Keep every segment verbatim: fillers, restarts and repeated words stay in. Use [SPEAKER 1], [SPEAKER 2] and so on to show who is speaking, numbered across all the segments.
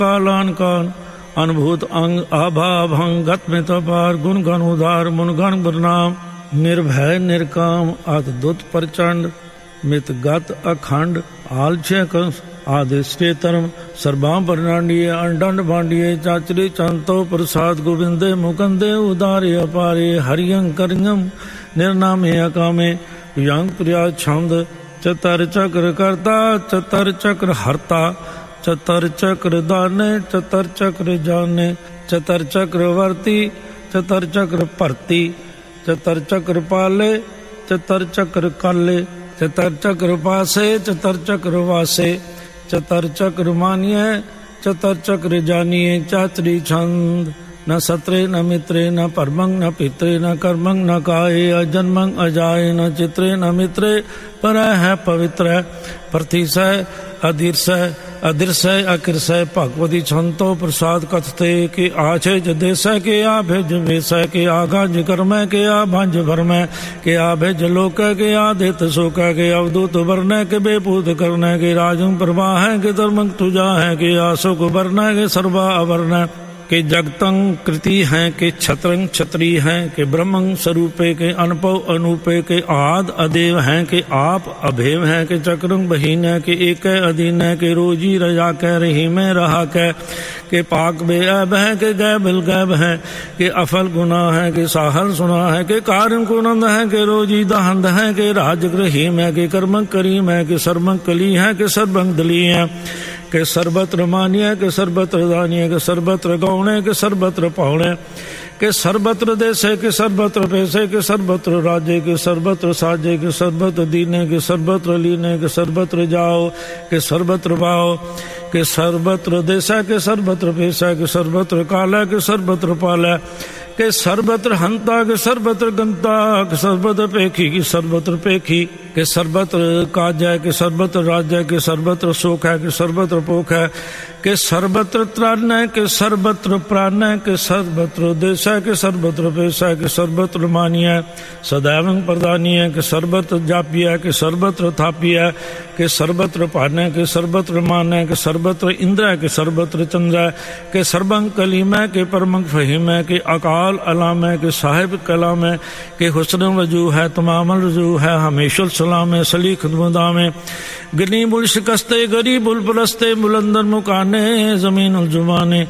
[SPEAKER 1] कालान कान अनुभूत अंग आभा भंग गत में तपार गुण गण उदार मुन गण प्रणाम निर्भय निर्काम अत दुत प्रचंड मित गत अखंड आलछय कंस आदिश्य धर्म सर्वां प्रणांडिये अंडंड बांडिये चाचरी चंतो प्रसाद गोविंदे मुकंदे उदारे अपारे हरियं करियं निर्नामे अकामे यंग प्रिया छंद चतर चक्र करता चतर चक्र हरता चतर चक्र दाने चतर चक्र जाने चतर चक्रवर्ती चतर चक्र भरती चतर चक्र पाले चतर चक्र काले चतर चक्र पासे चतर चक्र वासे चतर चक्र मानिए चतर चक्र जानिए चाचरी छंद न सत्रे न मित्रे न परमंग न पित्रे न कर्मंग न काये अजन्मंग अजाये न चित्रे न मित्रे पर है पवित्र प्रतिशय अधीर्षय अदृश्य अकृषय भगवती छंतो प्रसाद कथते के आछे जदेशय के आ भेज वेशय के आगाज कर्मय के आ भंज भरमय के आ भेज लोक के आदित शोक के अवधूत वर्ण के बेपूत कर्ण के राजं प्रवाह के धर्मंग तुजा है के आशोक वर्ण के सर्वा अवर्ण के जगतंग कृति हैं के छत्रंग छत्री हैं के ब्रह्मंग स्वरूपे के अनपव अनूपे के आद अदेव हैं के आप अभेव हैं के चक्रंग बहीन है के एक अधीन है के रोजी रजा कह रही में रहा कह के पाक बे अब है के गै बिल गैब है के अफल गुना है के साहल सुना है के कारण कुनंद है के रोजी दहंद है के राजग्रहीम है के कर्मंग करीम है के सर्वंग कली है के सर्वंग दली है के सर्वत्र मानिय के सर्वत्र दानिय के सर्वत्र गौणे के सर्वत्र पौणे के सर्वत्र देशे के सर्वत्र पैसे के सर्वत्र राज्य के सर्वत्र साजे के सर्वत्र दीने के सर्वत्र लीने के सर्वत्र जाओ के सर्वत्र भाओ के सर्वत्र देशा के सर्वत्र पैसा के सर्वत्र काला के सर्वत्र पाला के सर्वत्र हंता के सर्वत्र गंता के सर्वत्र पेखी की सर्वत्र पेखी के सर्वत्र काजय के सर्वत्र राज्य के सर्वत्र शोक है के सर्वत्र पोख है के सर्वत्र त्राण है के सर्वत्र प्राण है के सर्वत्र देश है के सर्वत्र पैसा के सर्वत्र मानिय सदैव प्रदानी है के सर्वत्र जापी है के सर्वत्र थापी है के सर्वत्र पान है के सर्वत्र मान है के सर्वत्र इंद्र है के सर्वत्र चंद्र है के सर्वंग कलीम है के परमंग फहीम है के अकाल अलाम है के साहिब कलाम है के हुस्न वजू है तमामल रजू है हमेशा सलाम है सली खुदमुदा में गनी बुल शिकस्ते गरी बुल पुलस्ते बुलंदर मुकाने जमीन उल जुबाने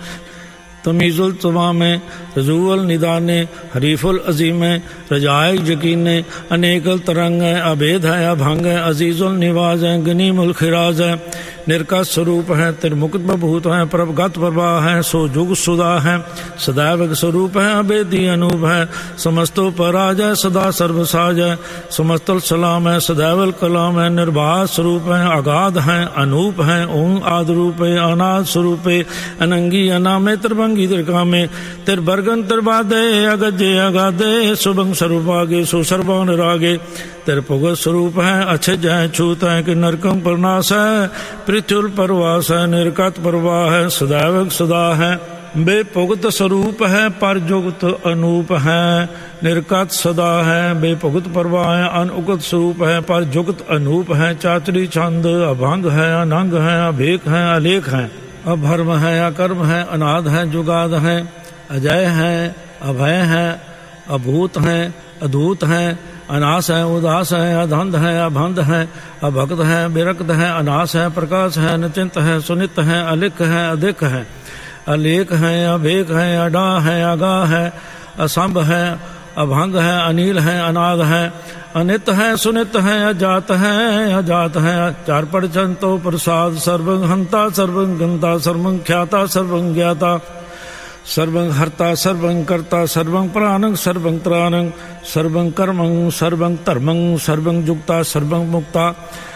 [SPEAKER 1] तमीजुल तमामे रजूअल निदाने हरीफुल अजीमे रजाए यकीने अनेकल तरंग है अभेद है अभंग है अजीजुल निवाज है गनी मुल खिराज है निर्का स्वरूप है तिरमुक्त बभूत है प्रभगत प्रभा है सो जुग सुधा है सदैव स्वरूप है अभेदी अनूप है समस्तो पराज है सदा सर्वसाज है समस्तल सलाम है सदैवल कलाम है निर्बाध स्वरूप है अगाध है अनूप है ओंग आद रूप है अनाद स्वरूप है अनंगी अनामे त्रिभंगी त्रिकामे तिरबर्गन तिरबादे अगजे अगाधे सुभंग स्वरूपागे सुसर्वान रागे तिरपुगत स्वरूप है अच्छे जय छूत है कि नरकम प्रनाश है पृथुल परवास है निर्कत प्रवाह है सदैव सदा है बेपुगत स्वरूप है पर जुगत अनूप है निर्कत सदा है बेपुगत प्रवाह है अनुगत स्वरूप है पर जुगत अनूप है चाचरी छंद अभंग है अनंग है अभेक है अलेख है अभर्म है अकर्म है अनाद है जुगाद है अजय है अभय है अभूत है अधूत है अनास है उदास है अधंध है अभंध है अभक्त है विरक्त है अनास है प्रकाश है निचिंत है सुनित है अलिख है अधिक है अलेख है अभेक है अडा है अगा है असंभ है अभंग है अनिल है अनाद है अनित है सुनित है अजात है अजात है चार परचंतो प्रसाद सर्वं हंता सर्वं गंता सर्वं ख्याता सर्वं ज्ञाता सर्वं हर्ता सर्वं कर्ता सर्वं प्राणं सर्वं त्राणं सर्वं कर्मं सर्वं धर्मं सर्वं जुक्ता सर्वं मुक्ता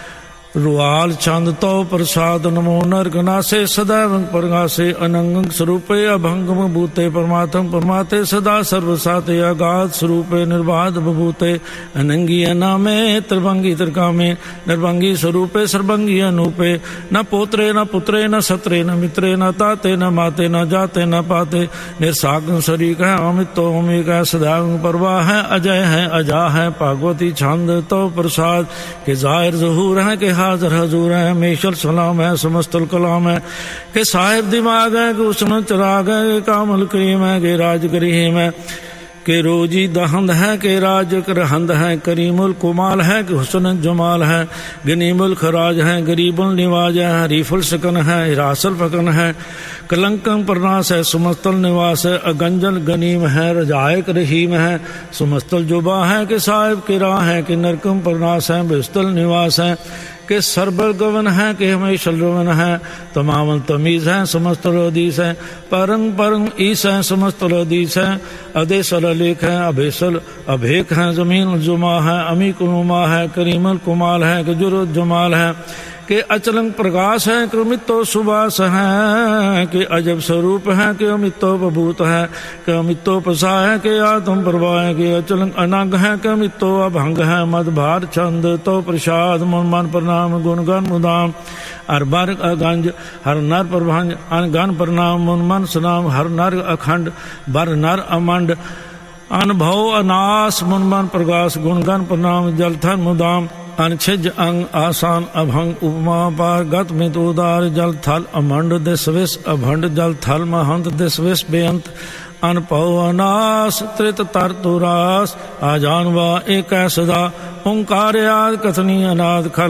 [SPEAKER 1] रुआल चांद तो प्रसाद नमो नरगनासे सदैव परगासे अनंग स्वरूपे अभंगम भूते परमात्म परमाते सदा सर्वसाते अगाध स्वरूपे निर्बाध बभूते अनंगी अनामे त्रिभंगी त्रिकामे निर्भंगी स्वरूपे सर्वंगी अनूपे न पोत्रे न पुत्रे न सत्रे न मित्रे न ताते न माते न जाते न पाते निर्साग शरीक है अमितो अमिक है सदैव परवाह है अजय है अजा है भागवती छंद तो प्रसाद के जाहिर जहूर है के हाजर हजूर है, मेशल सलाम है, समस्तल कलाम है कि साहिब दिमाग है, कि उसन चराग है, कि कामल करीम है, कि राज करीम है, कि रोजी दहंद है, कि राज करहंद है, करीमुल कुमाल है, कि हुसन जमाल है, गनीमुल खराज है, गरीबुल निवाज है, हरीफुल सकन है, हिरासल फकन है, कलंकम प्रनाश है, सुमस्तल निवास है, अगंजल गनीम है, रजायक रहीम है, सुमस्तल जुबा है, कि साहिब किरा है, कि नरकम प्रनाश है, बिस्तल निवास है, कि सरबर गवन है, कि हमेशल रवन है, तमामल तमीज़ है, समस्त हदीस है, परंग परंग ईस है, समस्त हदीस है, अदेसल अलेख है, अभेसल अभेक है, ज़मीन जुमा है, अमी कुनुमा है, करीमल कुमाल है, कि जुरुद जमाल है, कि अचलंग प्रकाश है, कि अमितो सुबास है, कि अजब स्वरूप है, कि अमितो बभूत है, कि अमितो पसा है, कि आत्म प्रभा है, कि अचलंग अनंग है, कि अमितो अभंग है, मदभार छंद तो प्रसाद मन मन प्रणाम गुणगन मुदाम हर बर अगंज हर नर प्रभंज अनगन प्रणाम मुन मन सनाम हर नर अखंड बर नर अमंड अनुभव अनास मुन मन प्रकाश गुणगन प्रणाम जलथन मुदाम अनछिज अंग आसान अभंग उपमा पार गत मित उदार जल थल अमंड दिसविस अभंड जल थल महंत दिसविस बेअंत अनपव अनास त्रित तर तुरास आजानवा एक सदा ओंकार याद कथनी अनाद खल